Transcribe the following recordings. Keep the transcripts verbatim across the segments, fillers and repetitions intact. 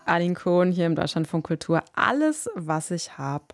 Aline Cohn hier im Deutschlandfunk Kultur. Alles, was ich habe.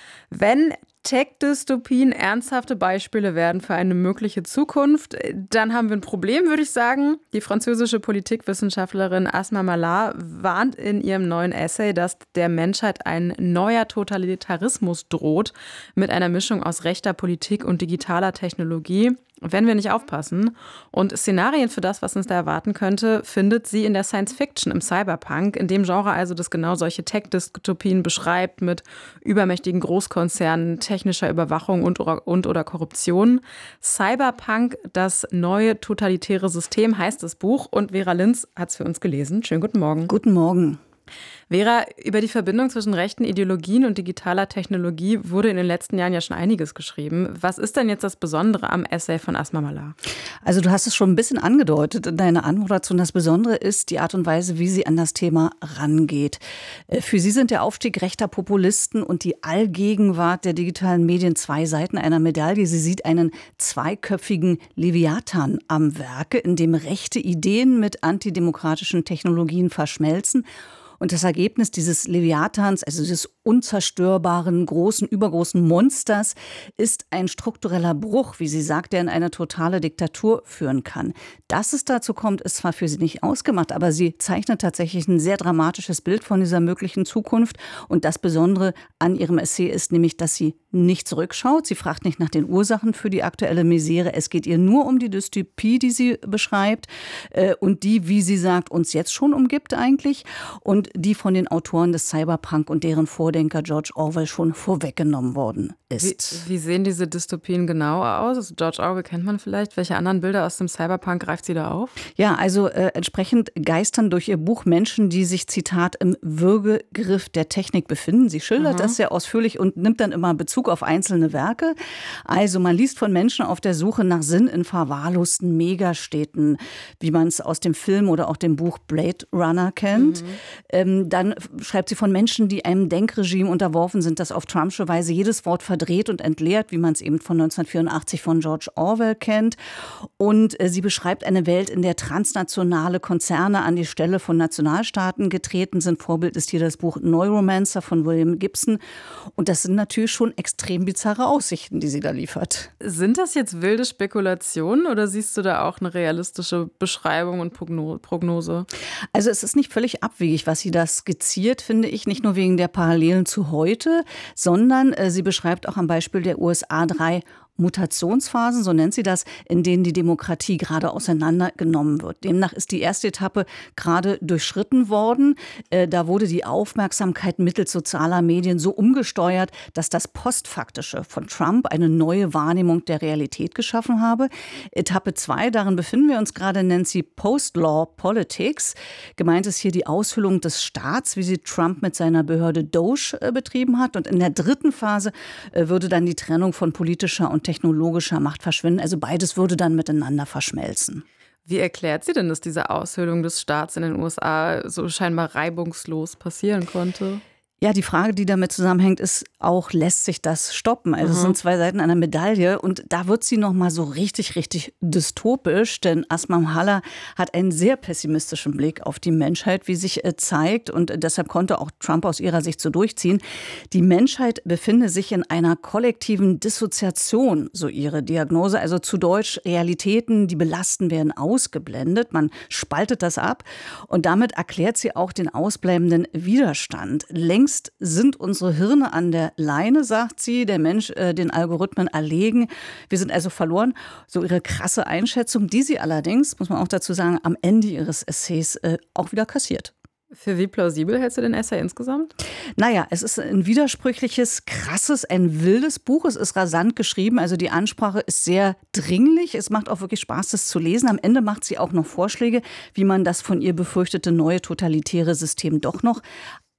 Wenn Tech-Dystopien ernsthafte Beispiele werden für eine mögliche Zukunft, dann haben wir ein Problem, würde ich sagen. Die französische Politikwissenschaftlerin Asma Mallah warnt in ihrem neuen Essay, dass der Menschheit ein neuer Totalitarismus droht mit einer Mischung aus rechter Politik und digitaler Technologie, wenn wir nicht aufpassen. Und Szenarien für das, was uns da erwarten könnte, findet sie in der Science-Fiction, im Cyberpunk, in dem Genre also, das genau solche Tech-Dystopien beschreibt mit übermächtigen Großkonzernen, technischer Überwachung und, und oder Korruption. Cyberpunk, das neue totalitäre System, heißt das Buch. Und Vera Linz hat es für uns gelesen. Schönen guten Morgen. Guten Morgen. Vera, über die Verbindung zwischen rechten Ideologien und digitaler Technologie wurde in den letzten Jahren ja schon einiges geschrieben. Was ist denn jetzt das Besondere am Essay von Asma Mallah? Also du hast es schon ein bisschen angedeutet in deiner Anmoderation. Das Besondere ist die Art und Weise, wie sie an das Thema rangeht. Für sie sind der Aufstieg rechter Populisten und die Allgegenwart der digitalen Medien zwei Seiten einer Medaille. Sie sieht einen zweiköpfigen Leviathan am Werke, in dem rechte Ideen mit antidemokratischen Technologien verschmelzen. Und das Ergebnis dieses Leviathans, also dieses unzerstörbaren, großen, übergroßen Monsters, ist ein struktureller Bruch, wie sie sagt, der in eine totale Diktatur führen kann. Dass es dazu kommt, ist zwar für sie nicht ausgemacht, aber sie zeichnet tatsächlich ein sehr dramatisches Bild von dieser möglichen Zukunft. Und das Besondere an ihrem Essay ist nämlich, dass sie nicht zurückschaut. Sie fragt nicht nach den Ursachen für die aktuelle Misere. Es geht ihr nur um die Dystopie, die sie beschreibt und die, wie sie sagt, uns jetzt schon umgibt eigentlich. Und die von den Autoren des Cyberpunk und deren Vordenker George Orwell schon vorweggenommen worden ist. Wie, wie sehen diese Dystopien genau aus? Also George Orwell kennt man vielleicht. Welche anderen Bilder aus dem Cyberpunk greift sie da auf? Ja, also äh, entsprechend geistern durch ihr Buch Menschen, die sich, Zitat, im Würgegriff der Technik befinden. Sie schildert mhm. das sehr ausführlich und nimmt dann immer Bezug auf einzelne Werke. Also man liest von Menschen auf der Suche nach Sinn in verwahrlosten Megastädten, wie man es aus dem Film oder auch dem Buch Blade Runner kennt. Mhm. Ähm, dann schreibt sie von Menschen, die einem Denkregime unterworfen sind, das auf Trumpsche Weise jedes Wort verdreht und entleert, wie man es eben von neunzehnhundertvierundachtzig von George Orwell kennt. Und äh, sie beschreibt eine Welt, in der transnationale Konzerne an die Stelle von Nationalstaaten getreten sind. Vorbild ist hier das Buch Neuromancer von William Gibson. Und das sind natürlich schon extrem bizarre Aussichten, die sie da liefert. Sind das jetzt wilde Spekulationen oder siehst du da auch eine realistische Beschreibung und Prognose? Also es ist nicht völlig abwegig, was sie da skizziert, finde ich, nicht nur wegen der Parallelen zu heute, sondern äh, sie beschreibt auch am Beispiel der U S A drei Mutationsphasen, so nennt sie das, in denen die Demokratie gerade auseinandergenommen wird. Demnach ist die erste Etappe gerade durchschritten worden. Äh, da wurde die Aufmerksamkeit mittels sozialer Medien so umgesteuert, dass das Postfaktische von Trump eine neue Wahrnehmung der Realität geschaffen habe. Etappe zwei, darin befinden wir uns gerade, nennt sie Post-Law Politics. Gemeint ist hier die Aushöhlung des Staats, wie sie Trump mit seiner Behörde Doge äh, betrieben hat. Und in der dritten Phase äh, würde dann die Trennung von politischer und technologischer Macht verschwinden. Also beides würde dann miteinander verschmelzen. Wie erklärt sie denn, dass diese Aushöhlung des Staats in den U S A so scheinbar reibungslos passieren konnte? Ja, die Frage, die damit zusammenhängt, ist auch, lässt sich das stoppen? Also mhm. es sind zwei Seiten einer Medaille und da wird sie noch mal so richtig, richtig dystopisch, denn Asma Mallah hat einen sehr pessimistischen Blick auf die Menschheit, wie sich äh, zeigt, und deshalb konnte auch Trump aus ihrer Sicht so durchziehen. Die Menschheit befinde sich in einer kollektiven Dissoziation, so ihre Diagnose, also zu Deutsch Realitäten, die belasten, werden ausgeblendet. Man spaltet das ab und damit erklärt sie auch den ausbleibenden Widerstand. Längst sind unsere Hirne an der Leine, sagt sie, der Mensch äh, den Algorithmen erlegen. Wir sind also verloren. So ihre krasse Einschätzung, die sie allerdings, muss man auch dazu sagen, am Ende ihres Essays äh, auch wieder kassiert. Für wie plausibel hältst du den Essay insgesamt? Naja, es ist ein widersprüchliches, krasses, ein wildes Buch. Es ist rasant geschrieben, also die Ansprache ist sehr dringlich. Es macht auch wirklich Spaß, das zu lesen. Am Ende macht sie auch noch Vorschläge, wie man das von ihr befürchtete neue totalitäre System doch noch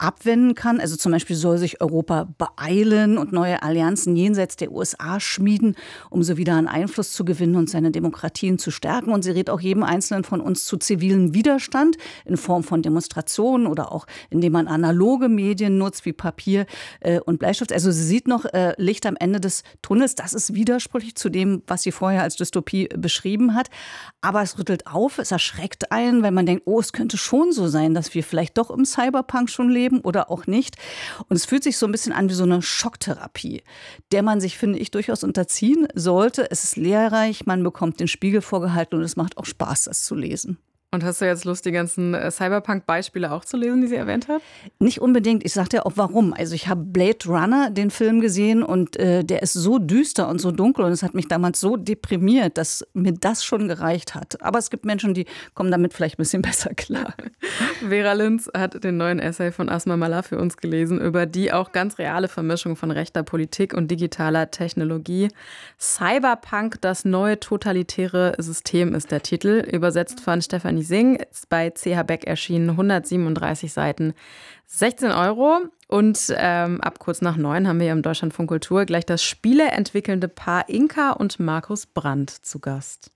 abwenden kann. Also zum Beispiel soll sich Europa beeilen und neue Allianzen jenseits der U S A schmieden, um so wieder an Einfluss zu gewinnen und seine Demokratien zu stärken. Und sie rät auch jedem Einzelnen von uns zu zivilem Widerstand in Form von Demonstrationen oder auch indem man analoge Medien nutzt wie Papier äh, und Bleistift. Also sie sieht noch äh, Licht am Ende des Tunnels. Das ist widersprüchlich zu dem, was sie vorher als Dystopie beschrieben hat. Aber es rüttelt auf, es erschreckt einen, weil man denkt, oh, es könnte schon so sein, dass wir vielleicht doch im Cyberpunk schon leben oder auch nicht. Und es fühlt sich so ein bisschen an wie so eine Schocktherapie, der man sich, finde ich, durchaus unterziehen sollte. Es ist lehrreich, man bekommt den Spiegel vorgehalten und es macht auch Spaß, das zu lesen. Und hast du jetzt Lust, die ganzen Cyberpunk-Beispiele auch zu lesen, die sie erwähnt hat? Nicht unbedingt. Ich sagte ja auch, warum. Also ich habe Blade Runner, den Film, gesehen und äh, der ist so düster und so dunkel und es hat mich damals so deprimiert, dass mir das schon gereicht hat. Aber es gibt Menschen, die kommen damit vielleicht ein bisschen besser klar. Vera Linz hat den neuen Essay von Asma Mallah für uns gelesen über die auch ganz reale Vermischung von rechter Politik und digitaler Technologie. Cyberpunk, das neue totalitäre System ist der Titel, übersetzt von Stefanie Singh, ist bei C H Beck erschienen, hundertsiebenunddreißig Seiten, sechzehn Euro. Und ähm, ab kurz nach neun haben wir hier im Deutschlandfunk Kultur gleich das spieleentwickelnde Paar Inka und Markus Brandt zu Gast.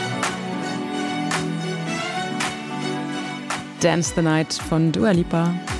Dance the Night von Dua Lipa.